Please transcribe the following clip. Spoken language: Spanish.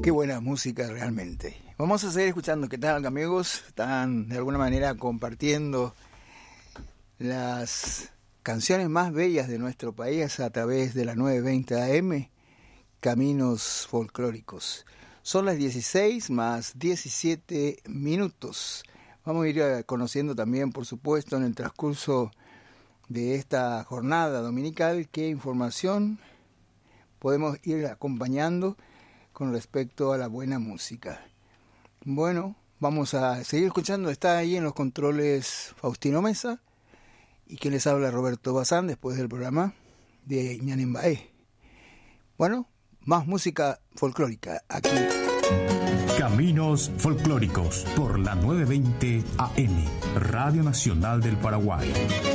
Qué buena música realmente. Vamos a seguir escuchando. ¿Qué tal, amigos? Están de alguna manera compartiendo las canciones más bellas de nuestro país a través de la 920 AM, Caminos Folclóricos. Son las 16 más 17 minutos. Vamos a ir conociendo también, por supuesto, en el transcurso de esta jornada dominical, qué información podemos ir acompañando con respecto a la buena música. Bueno, vamos a seguir escuchando. Está ahí en los controles Faustino Mesa y quien les habla Roberto Bazán después del programa de Ñanimbaé. Bueno, más música folclórica aquí. Caminos Folclóricos por la 920 AM, Radio Nacional del Paraguay.